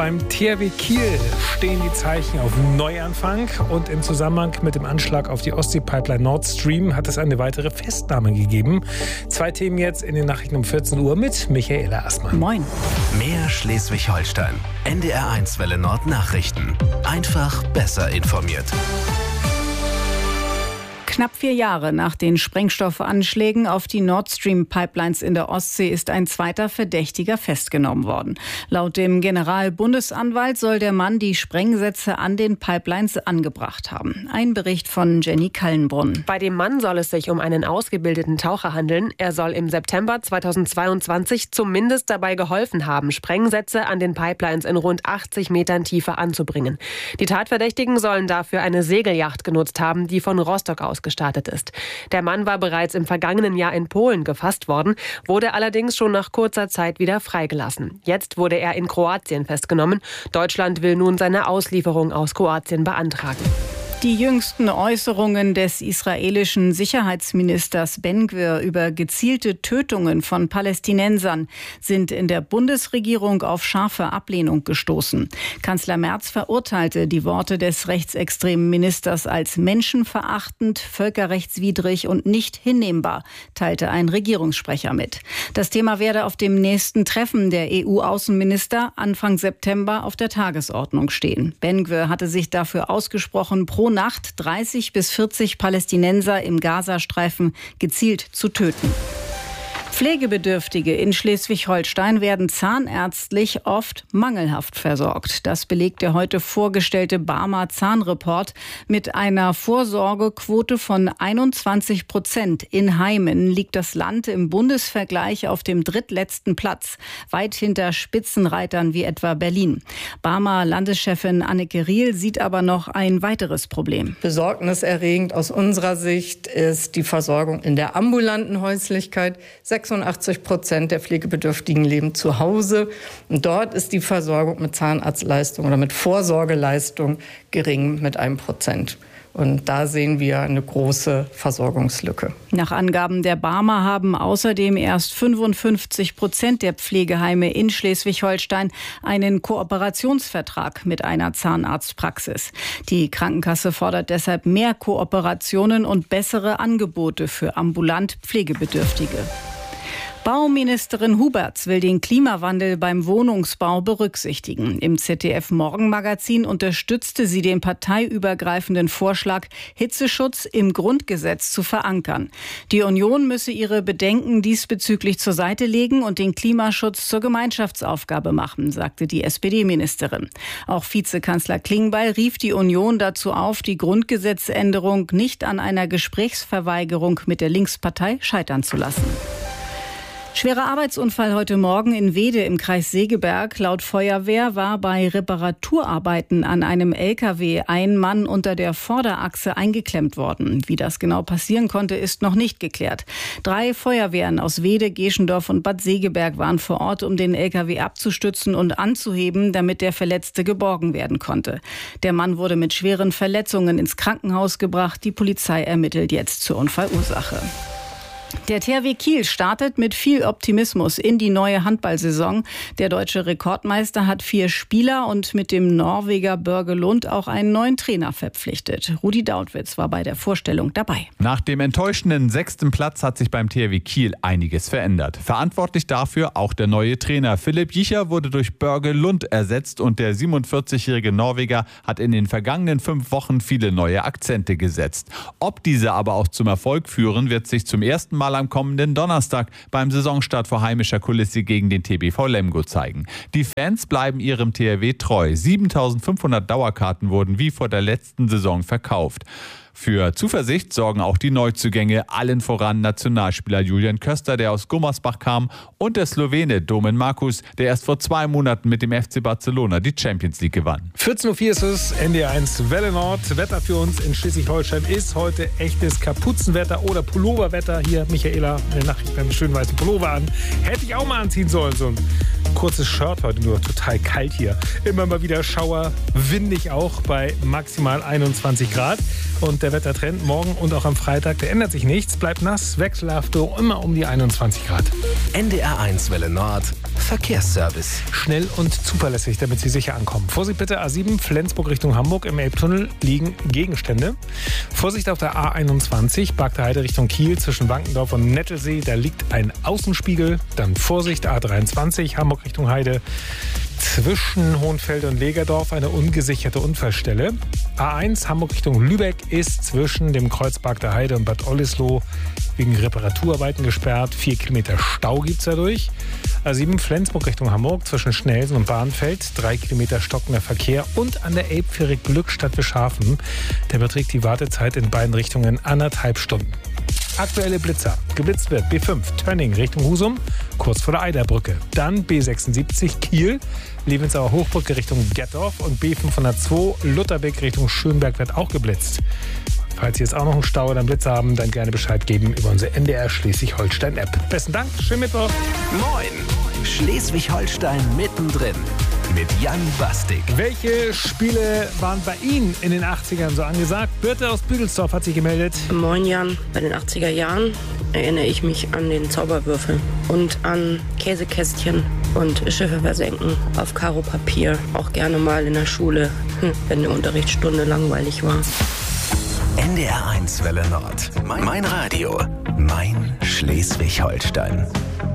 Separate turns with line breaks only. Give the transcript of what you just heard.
Beim THW Kiel stehen die Zeichen auf Neuanfang und im Zusammenhang mit dem Anschlag auf die Ostsee-Pipeline Nord Stream hat es eine weitere Festnahme gegeben. 2 Themen jetzt in den Nachrichten um 14 Uhr mit Michaela Assmann.
Moin.
Mehr Schleswig-Holstein. NDR1 Welle Nord Nachrichten. Einfach besser informiert.
Knapp 4 Jahre nach den Sprengstoffanschlägen auf die Nord Stream Pipelines in der Ostsee ist ein zweiter Verdächtiger festgenommen worden. Laut dem Generalbundesanwalt soll der Mann die Sprengsätze an den Pipelines angebracht haben. Ein Bericht von Jenny Kallenbrunn.
Bei dem Mann soll es sich um einen ausgebildeten Taucher handeln. Er soll im September 2022 zumindest dabei geholfen haben, Sprengsätze an den Pipelines in rund 80 Metern Tiefe anzubringen. Die Tatverdächtigen sollen dafür eine Segelyacht genutzt haben, die von Rostock aus gestartet ist. Der Mann war bereits im vergangenen Jahr in Polen gefasst worden, wurde allerdings schon nach kurzer Zeit wieder freigelassen. Jetzt wurde er in Kroatien festgenommen. Deutschland will nun seine Auslieferung aus Kroatien beantragen.
Die jüngsten Äußerungen des israelischen Sicherheitsministers Ben-Gvir über gezielte Tötungen von Palästinensern sind in der Bundesregierung auf scharfe Ablehnung gestoßen. Kanzler Merz verurteilte die Worte des rechtsextremen Ministers als menschenverachtend, völkerrechtswidrig und nicht hinnehmbar, teilte ein Regierungssprecher mit. Das Thema werde auf dem nächsten Treffen der EU-Außenminister Anfang September auf der Tagesordnung stehen. Ben-Gvir hatte sich dafür ausgesprochen, pro Nacht 30 bis 40 Palästinenser im Gazastreifen gezielt zu töten. Pflegebedürftige in Schleswig-Holstein werden zahnärztlich oft mangelhaft versorgt. Das belegt der heute vorgestellte Barmer Zahnreport. Mit einer Vorsorgequote von 21% in Heimen liegt das Land im Bundesvergleich auf dem drittletzten Platz, weit hinter Spitzenreitern wie etwa Berlin. Barmer Landeschefin Anneke Riel sieht aber noch ein weiteres Problem.
Besorgniserregend aus unserer Sicht ist die Versorgung in der ambulanten Häuslichkeit. 86% der Pflegebedürftigen leben zu Hause. Und dort ist die Versorgung mit Zahnarztleistung oder mit Vorsorgeleistung gering mit 1%. Und da sehen wir eine große Versorgungslücke.
Nach Angaben der Barmer haben außerdem erst 55% der Pflegeheime in Schleswig-Holstein einen Kooperationsvertrag mit einer Zahnarztpraxis. Die Krankenkasse fordert deshalb mehr Kooperationen und bessere Angebote für ambulant Pflegebedürftige. Bauministerin Huberts will den Klimawandel beim Wohnungsbau berücksichtigen. Im ZDF-Morgenmagazin unterstützte sie den parteiübergreifenden Vorschlag, Hitzeschutz im Grundgesetz zu verankern. Die Union müsse ihre Bedenken diesbezüglich zur Seite legen und den Klimaschutz zur Gemeinschaftsaufgabe machen, sagte die SPD-Ministerin. Auch Vizekanzler Klingbeil rief die Union dazu auf, die Grundgesetzänderung nicht an einer Gesprächsverweigerung mit der Linkspartei scheitern zu lassen. Schwerer Arbeitsunfall heute Morgen in Weede im Kreis Segeberg. Laut Feuerwehr war bei Reparaturarbeiten an einem LKW ein Mann unter der Vorderachse eingeklemmt worden. Wie das genau passieren konnte, ist noch nicht geklärt. 3 Feuerwehren aus Weede, Geschendorf und Bad Segeberg waren vor Ort, um den LKW abzustützen und anzuheben, damit der Verletzte geborgen werden konnte. Der Mann wurde mit schweren Verletzungen ins Krankenhaus gebracht. Die Polizei ermittelt jetzt zur Unfallursache. Der THW Kiel startet mit viel Optimismus in die neue Handballsaison. Der deutsche Rekordmeister hat 4 Spieler und mit dem Norweger Børge Lund auch einen neuen Trainer verpflichtet. Rudi Dautwitz war bei der Vorstellung dabei.
Nach dem enttäuschenden 6. Platz hat sich beim THW Kiel einiges verändert. Verantwortlich dafür auch der neue Trainer. Philipp Jicher wurde durch Børge Lund ersetzt und der 47-jährige Norweger hat in den vergangenen 5 Wochen viele neue Akzente gesetzt. Ob diese aber auch zum Erfolg führen, wird sich zum ersten Mal am kommenden Donnerstag beim Saisonstart vor heimischer Kulisse gegen den TBV Lemgo zeigen. Die Fans bleiben ihrem THW treu. 7.500 Dauerkarten wurden wie vor der letzten Saison verkauft. Für Zuversicht sorgen auch die Neuzugänge, allen voran Nationalspieler Julian Köster, der aus Gummersbach kam, und der Slowene Domen Markus, der erst vor 2 Monaten mit dem FC Barcelona die Champions League gewann.
14.04 Uhr ist es, NDR1 Welle Nord. Wetter für uns in Schleswig-Holstein ist heute echtes Kapuzenwetter oder Pulloverwetter. Hier Michaela in der Nachricht einen schönen weißen Pullover an. Hätte ich auch mal anziehen sollen, so ein kurzes Shirt heute, nur total kalt hier. Immer mal wieder Schauer, windig auch bei maximal 21 Grad. Und der Wettertrend morgen und auch am Freitag, der ändert sich nichts, bleibt nass, wechselhaft, immer um die 21 Grad.
NDR1 Welle Nord, Verkehrsservice.
Schnell und zuverlässig, damit Sie sicher ankommen. Vorsicht bitte, A7 Flensburg Richtung Hamburg. Im Elbtunnel liegen Gegenstände. Vorsicht auf der A21 Bargter Heide Richtung Kiel zwischen Wankendorf und Nettelsee. Da liegt ein Außenspiegel. Dann Vorsicht A23 Hamburg Richtung Heide. Zwischen Hohenfelde und Legerdorf eine ungesicherte Unfallstelle. A1 Hamburg Richtung Lübeck ist zwischen dem Kreuz Bargter Heide und Bad Oldesloe wegen Reparaturarbeiten gesperrt. 4 Kilometer Stau gibt es dadurch. A7 Flensburg Richtung Hamburg zwischen Schnelsen und Bahnfeld. 3 Kilometer stockender Verkehr. Und an der Elbfähre Glückstadt-Wischhafen. Der beträgt die Wartezeit in beiden Richtungen 1,5 Stunden. Aktuelle Blitzer. Geblitzt wird B5 Tönning Richtung Husum, kurz vor der Eiderbrücke. Dann B76 Kiel, Levensauer Hochbrücke Richtung Gettorf und B502 Lutterbeck Richtung Schönberg wird auch geblitzt. Falls Sie jetzt auch noch einen Stau oder einen Blitz haben, dann gerne Bescheid geben über unsere NDR Schleswig-Holstein-App. Besten Dank, schönen Mittwoch.
Moin! Schleswig-Holstein mittendrin mit Jan Bastik.
Welche Spiele waren bei Ihnen in den 80ern so angesagt? Birte aus Büdelsdorf hat sich gemeldet.
Moin Jan, bei den 80er Jahren erinnere ich mich an den Zauberwürfel und an Käsekästchen und Schiffe versenken auf Karo-Papier. Auch gerne mal in der Schule, wenn eine Unterrichtsstunde langweilig war.
NDR 1 Welle Nord. Mein Radio. Mein Schleswig-Holstein.